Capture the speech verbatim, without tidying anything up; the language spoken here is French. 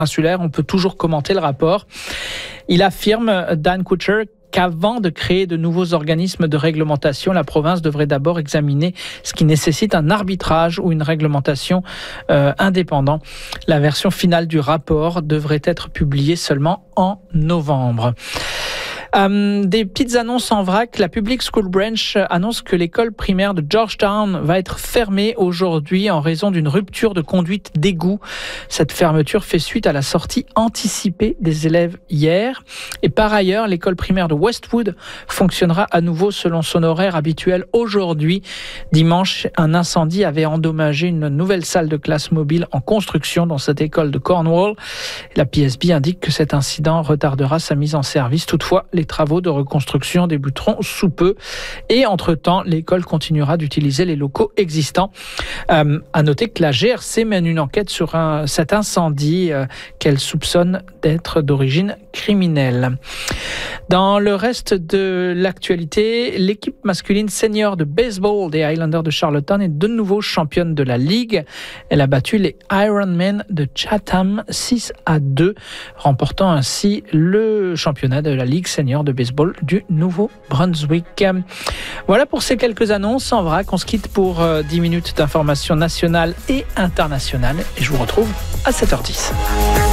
insulaire, on peut toujours commenter le rapport. Il affirme, Dan Kutcher, qu'avant de créer de nouveaux organismes de réglementation, la province devrait d'abord examiner ce qui nécessite un arbitrage ou une réglementation euh, indépendant. La version finale du rapport devrait être publiée seulement en novembre. Euh, des petites annonces en vrac. La Public School Branch annonce que l'école primaire de Georgetown va être fermée aujourd'hui en raison d'une rupture de conduite d'égout. Cette fermeture fait suite à la sortie anticipée des élèves hier. Et par ailleurs, l'école primaire de Westwood fonctionnera à nouveau selon son horaire habituel aujourd'hui. Dimanche, un incendie avait endommagé une nouvelle salle de classe mobile en construction dans cette école de Cornwall. La P S B indique que cet incident retardera sa mise en service. Toutefois, les travaux de reconstruction débuteront sous peu et entre-temps, l'école continuera d'utiliser les locaux existants. Euh, à noter que la G R C mène une enquête sur un, cet incendie euh, qu'elle soupçonne d'être d'origine criminelle. Dans le reste de l'actualité, l'équipe masculine senior de baseball des Highlanders de Charlottetown est de nouveau championne de la Ligue. Elle a battu les Ironmen de Chatham six à deux, remportant ainsi le championnat de la Ligue senior de baseball du Nouveau-Brunswick. Voilà pour ces quelques annonces en vrac. On se quitte pour dix minutes d'informations nationales et internationales et je vous retrouve à sept heures dix.